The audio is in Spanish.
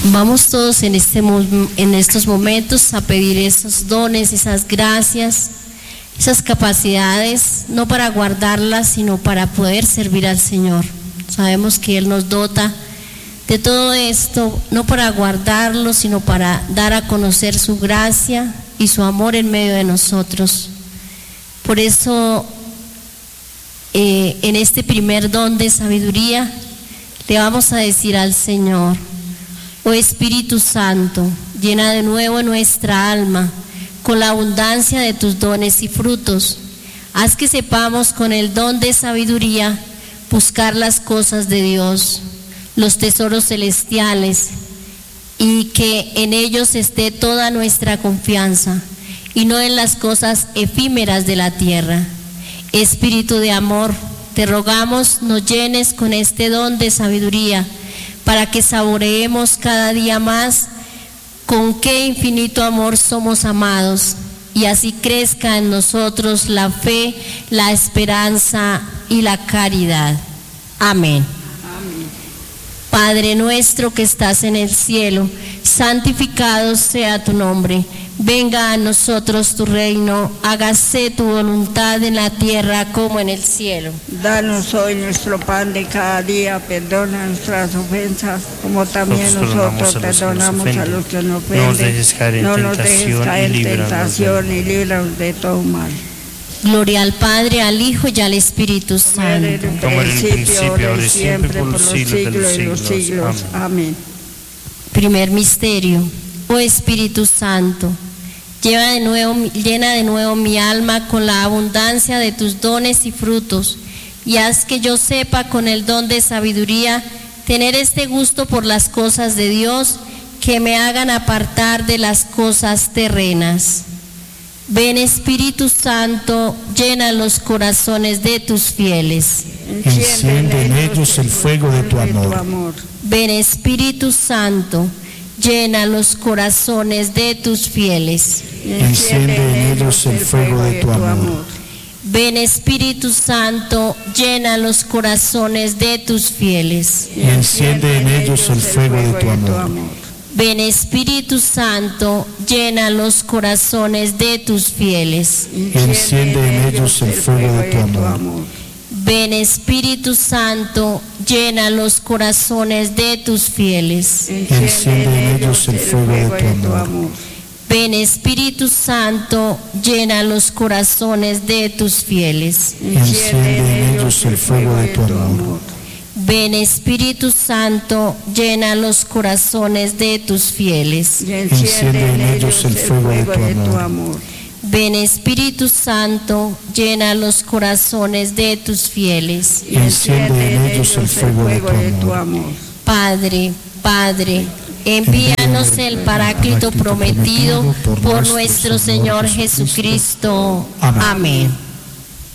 Vamos todos en estos momentos a pedir esos dones, esas gracias, esas capacidades, no para guardarlas, sino para poder servir al Señor. Sabemos que Él nos dota de todo esto, no para guardarlo, sino para dar a conocer su gracia y su amor en medio de nosotros. Por eso, en este primer don de sabiduría, le vamos a decir al Señor: oh Espíritu Santo, llena de nuevo nuestra alma con la abundancia de tus dones y frutos. Haz que sepamos con el don de sabiduría buscar las cosas de Dios, los tesoros celestiales, y que en ellos esté toda nuestra confianza, y no en las cosas efímeras de la tierra. Espíritu de amor, te rogamos nos llenes con este don de sabiduría, para que saboreemos cada día más con qué infinito amor somos amados, y así crezca en nosotros la fe, la esperanza y la caridad. Amén. Amén. Padre nuestro que estás en el cielo, santificado sea tu nombre. Venga a nosotros tu reino, hágase tu voluntad en la tierra como en el cielo. Danos hoy nuestro pan de cada día, perdona nuestras ofensas, como también nosotros perdonamos a los que nos ofenden. No nos dejes caer en tentación y líbranos de todo mal. Gloria al Padre, al Hijo y al Espíritu Santo. Como en el principio, ahora y siempre, por los siglos de los siglos. Amén. Primer misterio. Oh Espíritu Santo, llena de nuevo mi alma con la abundancia de tus dones y frutos, y haz que yo sepa con el don de sabiduría tener este gusto por las cosas de Dios, que me hagan apartar de las cosas terrenas. Ven Espíritu Santo, llena los corazones de tus fieles. Enciende en ellos el fuego de tu amor. Ven Espíritu Santo, llena los corazones de tus fieles. Enciende en ellos el fuego de tu amor. Ven Espíritu Santo, llena los corazones de tus fieles. Enciende en ellos el fuego de tu amor. Ven Espíritu Santo, llena los corazones de tus fieles. Enciende en ellos el fuego de tu amor. Ven Espíritu Santo, llena los corazones de tus fieles. Enciende en ellos el fuego de tu amor. Ven Espíritu Santo, llena los corazones de tus fieles. Enciende en ellos el fuego de tu amor. Ven Espíritu Santo, llena los corazones de tus fieles. Enciende en ellos el fuego de tu amor. Ven Espíritu Santo, llena los corazones de tus fieles. Enciende en ellos el fuego de tu amor. Padre, Padre, envíanos el Paráclito prometido por nuestro Señor Jesucristo. Amén.